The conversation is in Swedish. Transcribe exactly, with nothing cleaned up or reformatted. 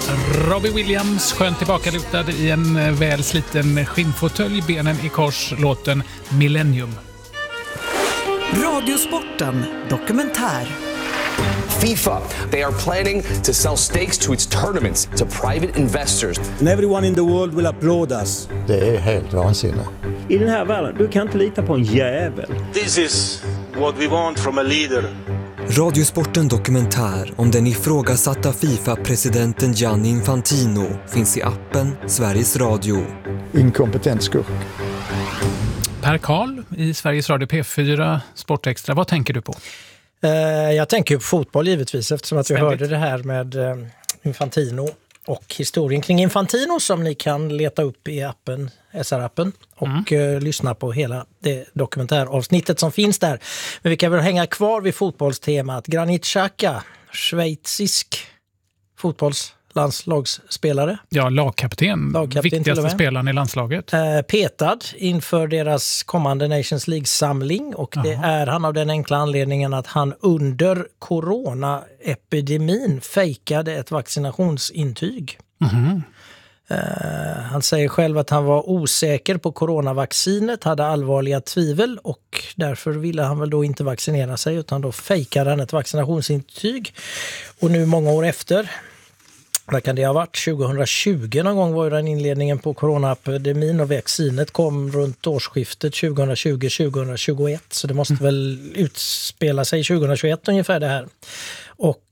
Robbie Williams, skönt tillbakalutad i en väl sliten skinnfåtölj, benen i kors, låten Millennium. Radiosporten dokumentär. FIFA, they are planning to sell stakes to its tournaments to private investors. And everyone in the world will applaud us. Det är helt vansinnigt. I den här världen, du kan inte lita på en jävel. This is what we want from a leader. Radiosporten dokumentär om den ifrågasatta FIFA-presidenten Gianni Infantino finns i appen Sveriges Radio. Inkompetent skurk. Per Karl i Sveriges Radio P fyra Sportextra, vad tänker du på? Jag tänker på fotboll givetvis, eftersom att vi Ständigt. hörde det här med Infantino och historien kring Infantino som ni kan leta upp i appen, S R-appen och mm. lyssna på hela det dokumentäravsnittet som finns där. Men vi kan väl hänga kvar vid fotbollstemat. Granit Xhaka, schweizisk fotbollslandslagsspelare. Ja, lagkapten. lagkapten viktigaste spelaren i landslaget. Eh, petad inför deras kommande Nations League-samling och det Aha. är han av den enkla anledningen att han under coronaepidemin fejkade ett vaccinationsintyg. Mm. Uh, han säger själv att han var osäker på coronavaccinet, hade allvarliga tvivel och därför ville han väl då inte vaccinera sig utan då fejkade han ett vaccinationsintyg. Och nu många år efter, när kan det ha varit? tjugohundratjugo någon gång var ju den inledningen på coronaepidemin och vaccinet kom runt årsskiftet tjugotjugo tjugotjugoett så det måste mm. väl utspela sig tjugohundratjugoett ungefär det här. Och